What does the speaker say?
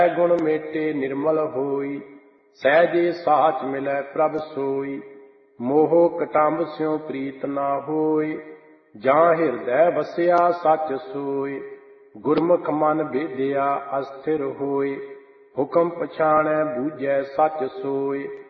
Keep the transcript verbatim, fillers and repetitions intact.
गुण मेटे निर्मल होई, सहजे साच मिलै प्रभ सोई। मोह कटंब स्यों प्रीत ना होय, ਜਾਂ ਹਿਰਦੈ ਵਸਿਆ ਸਚ ਸੋਇ। ਗੁਰਮੁਖ ਮਨ ਭੇਦਿਆ ਅਸਥਿਰ ਹੋਇ, ਹੁਕਮ ਪਛਾਣੈ ਬੂਝੈ ਸਚ ਸੋਇ।